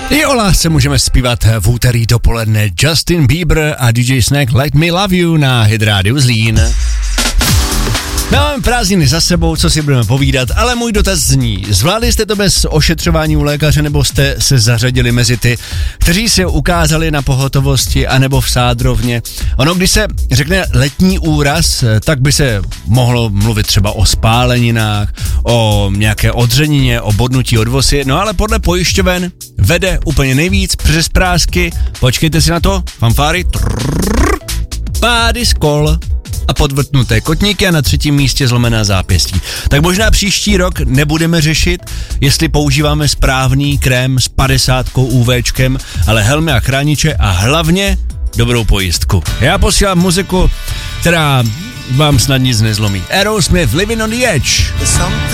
I o lásce můžeme zpívat v úterý dopoledne. Justin Bieber a DJ Snack Let Me Love You na Hit Radio Zlín. Máme prázdniny za sebou, co si budeme povídat, ale můj dotaz zní, zvládli jste to bez ošetřování u lékaře, nebo jste se zařadili mezi ty, kteří se ukázali na pohotovosti anebo v sádrovně? Ono, když se řekne letní úraz, tak by se mohlo mluvit třeba o spáleninách, o nějaké odřenině, o bodnutí od vosy, no ale podle pojišťoven vede úplně nejvíc přes prásky, počkejte si na to, fanfáry, pády z kol a podvrtnuté kotníky a na 3. místě zlomená zápěstí. Tak možná příští rok nebudeme řešit, jestli používáme správný krém s 50 UVčkem, ale helmy a chrániče a hlavně dobrou pojistku. Já posílám muziku, která vám snad nic nezlomí. Aerosmith, Living on the Edge.